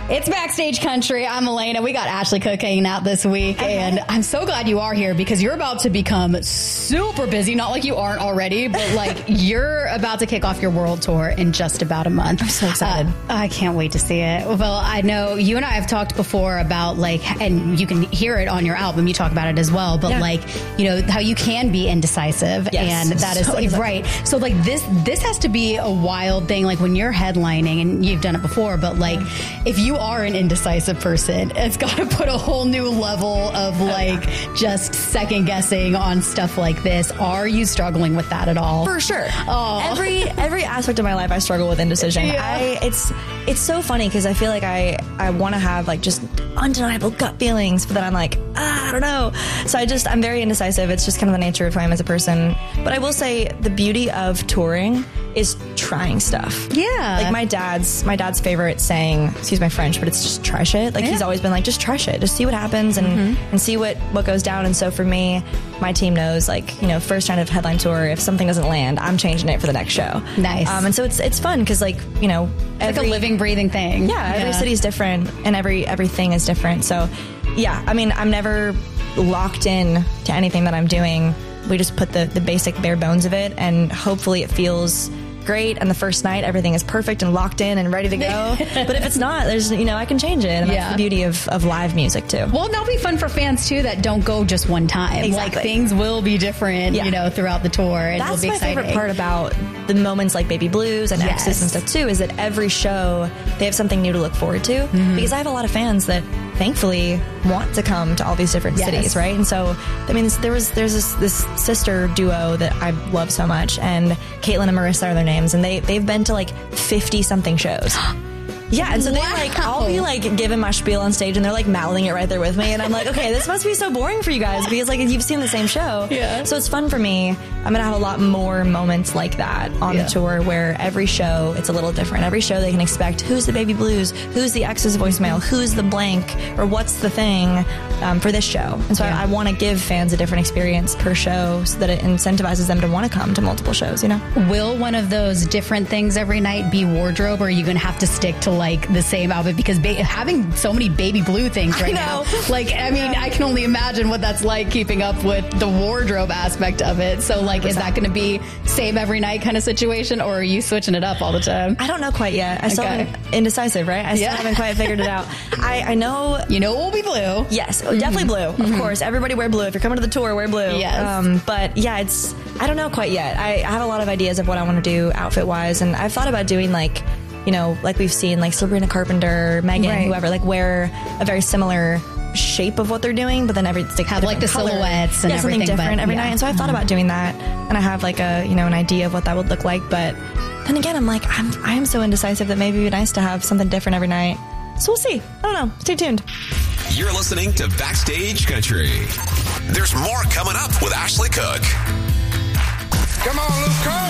It's Backstage Country. I'm Elena. We got Ashley Cook hanging out this week, and I'm so glad you are here because you're about to become super busy. Not like you aren't already, but like you're about to kick off your world tour in just about a month. I'm so excited. I can't wait to see it. Well, I know you and I have talked before about like, and you can hear it on your album. You talk about it as well, but like, you know, how you can be indecisive, and that is so right. So like this has to be a wild thing. Like when you're headlining, and you've done it before, but like if you are an indecisive person, it's got to put a whole new level of like just second guessing on stuff like this. Are you struggling with that at all? For sure. Every aspect of my life I struggle with indecision. It's so funny because I feel like I want to have like just undeniable gut feelings, but then I'm like, I don't know. So I'm very indecisive. It's just kind of the nature of who I am as a person. But I will say the beauty of touring is trying stuff. Yeah. Like my dad's favorite saying, excuse my French, but it's just try shit. Like he's always been like, just try shit. Just see what happens and see what goes down. And so for me, my team knows like, you know, first round of headline tour, if something doesn't land, I'm changing it for the next show. Nice. And so it's fun because like, you know, it's like a living, breathing thing. Yeah. Every city's different and everything is different. So yeah, I mean, I'm never locked in to anything that I'm doing. We just put the basic bare bones of it and hopefully it feels great, and the first night everything is perfect and locked in and ready to go. But if it's not, there's, you know, I can change it, and that's the beauty of live music too. Well, that'll be fun for fans too that don't go just one time. Exactly. Like things will be different, you know, throughout the tour, and that's it'll be my exciting. favorite part about the moments like Baby Blues and Exes and stuff too, is that every show they have something new to look forward to, because I have a lot of fans that thankfully want to come to all these different cities, right? And so I mean, there's this sister duo that I love so much, and Caitlin and Marissa are their names, and they've been to like 50 something shows. Yeah, and so they like, I'll be like giving my spiel on stage and they're like mouthing it right there with me, and I'm like, okay, this must be so boring for you guys because like you've seen the same show. Yeah. So it's fun for me. I'm gonna have a lot more moments like that on the tour where every show it's a little different. Every show they can expect who's the Baby Blues, who's the Ex's voicemail, who's the blank, or what's the thing for this show. And so I want to give fans a different experience per show so that it incentivizes them to want to come to multiple shows. You know, will one of those different things every night be wardrobe, or are you gonna have to stick to like the same outfit because having so many Baby Blue things right now, like I mean, I can only imagine what that's like keeping up with the wardrobe aspect of it. So like, 100%. Is that going to be same every night kind of situation, or are you switching it up all the time? I don't know quite yet. I still haven't, indecisive, right? I still haven't quite figured it out. I know, you know, it will be blue. Yes, definitely blue. Of course, everybody wear blue. If you're coming to the tour, wear blue. Yes. But yeah, I don't know quite yet. I have a lot of ideas of what I want to do outfit wise, and I've thought about doing like, you know, like we've seen like Sabrina Carpenter, Megan, whoever, like wear a very similar shape of what they're doing, but then have like the color. Silhouettes and something everything different every night. And so I thought about doing that, and I have like an idea of what that would look like. But then again, I'm like, I'm so indecisive that maybe it'd be nice to have something different every night. So we'll see. I don't know. Stay tuned. You're listening to Backstage Country. There's more coming up with Ashley Cook. Come on, Luke.